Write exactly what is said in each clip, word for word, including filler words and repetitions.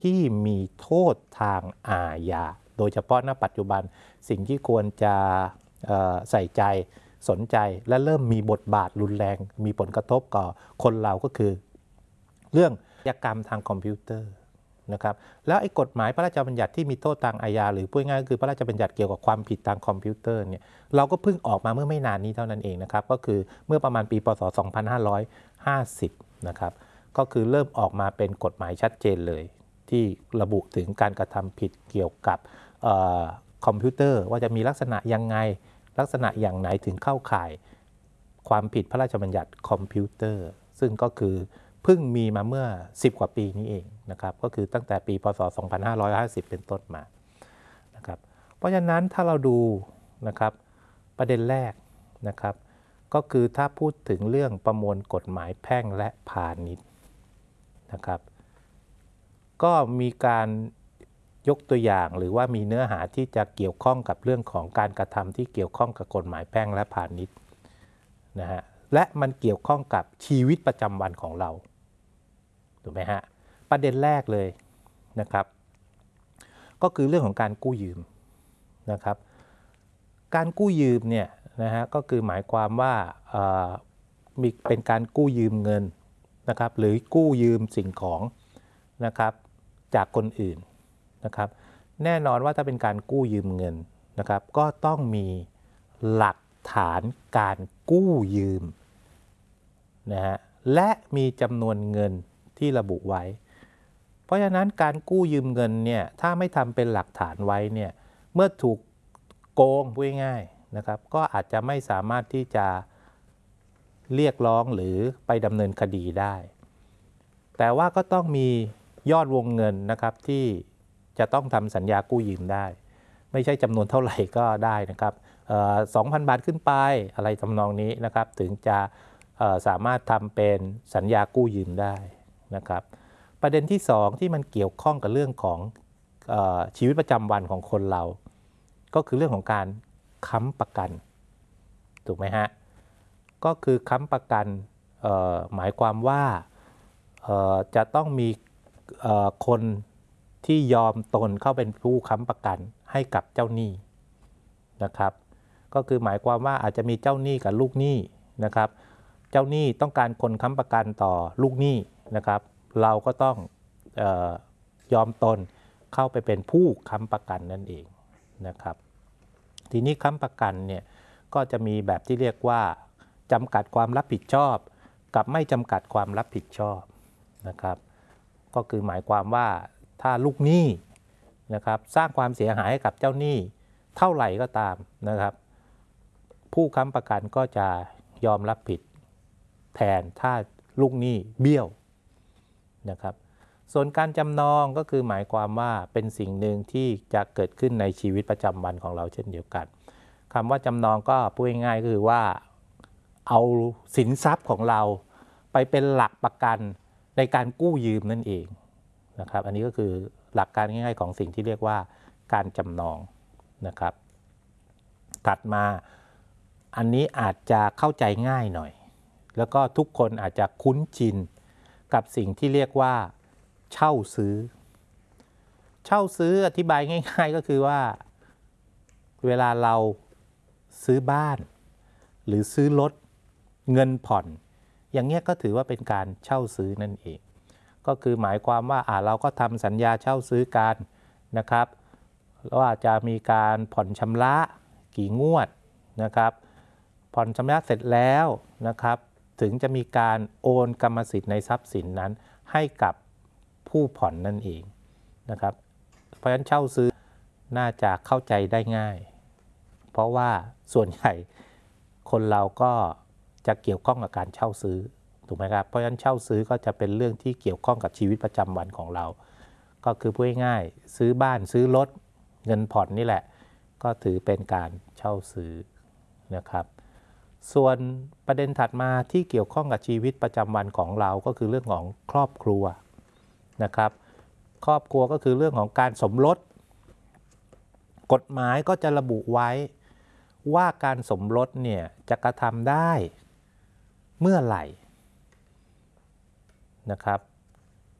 ที่มีโทษทางอาญาโดยเฉพาะณปัจจุบันสิ่งที่ควรจะใส่ใจสนใจและเริ่มมีบทบาทรุนแรงมีผลกระทบต่อคนเราก็คือเรื่องอาชญากรรมทางคอมพิวเตอร์นะครับแล้วไอ้กฎหมายพระราชบัญญัติที่มีโทษทางอาญาหรือพูดง่ายๆก็คือพระราชบัญญัติเกี่ยวกับความผิดทางคอมพิวเตอร์เนี่ยเราก็เพิ่งออกมาเมื่อไม่นานนี้เท่านั้นเองนะครับก็คือเมื่อประมาณปีพ.ศ. สองพันห้าร้อยห้าสิบนะครับก็คือเริ่มออกมาเป็นกฎหมายชัดเจนเลยที่ระบุถึงการกระทำผิดเกี่ยวกับคอมพิวเตอร์ว่าจะมีลักษณะยังไงลักษณะอย่างไหนถึงเข้าข่ายความผิดพระราชบัญญัติคอมพิวเตอร์ซึ่งก็คือเพิ่งมีมาเมื่อสิบกว่าปีนี้เองนะครับก็คือตั้งแต่ปีพ.ศ. สองพันห้าร้อยห้าสิบเป็นต้นมานะครับเพราะฉะนั้นถ้าเราดูนะครับประเด็นแรกนะครับก็คือถ้าพูดถึงเรื่องประมวลกฎหมายแพ่งและพาณิชย์นะครับก็มีการยกตัวอย่างหรือว่ามีเนื้อหาที่จะเกี่ยวข้องกับเรื่องของการกระทำที่เกี่ยวข้องกับกฎหมายแพ่งและพาณิชย์นะฮะและมันเกี่ยวข้องกับชีวิตประจำวันของเราถูกไหมฮะประเด็นแรกเลยนะครับก็คือเรื่องของการกู้ยืมนะครับการกู้ยืมเนี่ยนะฮะก็คือหมายความว่ามีเป็นการกู้ยืมเงินนะครับหรือกู้ยืมสิ่งของนะครับจากคนอื่นนะครับแน่นอนว่าถ้าเป็นการกู้ยืมเงินนะครับก็ต้องมีหลักฐานการกู้ยืมนะฮะและมีจำนวนเงินที่ระบุไว้เพราะฉะนั้นการกู้ยืมเงินเนี่ยถ้าไม่ทำเป็นหลักฐานไว้เนี่ยเมื่อถูกโกงพูดง่ายๆนะครับก็อาจจะไม่สามารถที่จะเรียกร้องหรือไปดำเนินคดีได้แต่ว่าก็ต้องมียอดวงเงินนะครับที่จะต้องทำสัญญากู้ยืมได้ไม่ใช่จำนวนเท่าไหร่ก็ได้นะครับสองพันบาทขึ้นไปอะไรทำนองนี้นะครับถึงจะสามารถทำเป็นสัญญากู้ยืมได้นะครับประเด็นที่สองที่มันเกี่ยวข้องกับเรื่องของเอ่อชีวิตประจำวันของคนเราก็คือเรื่องของการค้ำประกันถูกไหมฮะก็คือค้ำประกันหมายความว่าจะต้องมีคนที่ยอมตนเข้าเป็นผู้ค้ำประกันให้กับเจ้าหนี้นะครับก็คือหมายความว่าอาจจะมีเจ้าหนี้กับลูกหนี้นะครับเจ้าหนี้ต้องการคนค้ำประกันต่อลูกหนี้นะครับเราก็ต้องเอ่อยอมตนเข้าไปเป็นผู้ค้ำประกันนั่นเองนะครับทีนี้ค้ำประกันเนี่ยก็จะมีแบบที่เรียกว่าจำกัดความรับผิดชอบกับไม่จำกัดความรับผิดชอบนะครับก็คือหมายความว่าถ้าลูกหนี้นะครับสร้างความเสียหายให้กับเจ้าหนี้เท่าไหร่ก็ตามนะครับผู้ค้ำประกันก็จะยอมรับผิดแทนถ้าลูกหนี้เบี้ยวนะครับส่วนการจำนองก็คือหมายความว่าเป็นสิ่งหนึ่งที่จะเกิดขึ้นในชีวิตประจำวันของเราเช่นเดียวกันคำว่าจำนองก็พูดง่ายๆก็คือว่าเอาสินทรัพย์ของเราไปเป็นหลักประกันในการกู้ยืมนั่นเองนะครับอันนี้ก็คือหลักการง่ายๆของสิ่งที่เรียกว่าการจำนองนะครับถัดมาอันนี้อาจจะเข้าใจง่ายหน่อยแล้วก็ทุกคนอาจจะคุ้นชินกับสิ่งที่เรียกว่าเช่าซื้อเช่าซื้ออธิบายง่ายๆก็คือว่าเวลาเราซื้อบ้านหรือซื้อรถเงินผ่อนอย่างเงี้ยก็ถือว่าเป็นการเช่าซื้อนั่นเองก็คือหมายความว่าอ่าเราก็ทำสัญญาเช่าซื้อกันนะครับว่าจะมีการผ่อนชำระกี่งวดนะครับผ่อนชำระเสร็จแล้วนะครับถึงจะมีการโอนกรรมสิทธิ์ในทรัพย์สินนั้นให้กับผู้ผ่อนนั่นเองนะครับเพราะฉะนั้นเช่าซื้อน่าจะเข้าใจได้ง่ายเพราะว่าส่วนใหญ่คนเราก็จะเกี่ยวข้องกับการเช่าซื้อถูกไหมครับเพราะฉะนั้นเช่าซื้อก็จะเป็นเรื่องที่เกี่ยวข้องกับชีวิตประจำวันของเราก็คือพูดง่ายๆซื้อบ้านซื้อรถเงินผ่อนนี่แหละก็ถือเป็นการเช่าซื้อนะครับส่วนประเด็นถัดมาที่เกี่ยวข้องกับชีวิตประจำวันของเราก็คือเรื่องของครอบครัวนะครับครอบครัวก็คือเรื่องของการสมรสกฎหมายก็จะระบุไว้ว่าการสมรสเนี่ยจะกระทำได้เมื่อไหร่นะครับ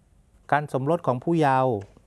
การสมรสของผู้เยาว์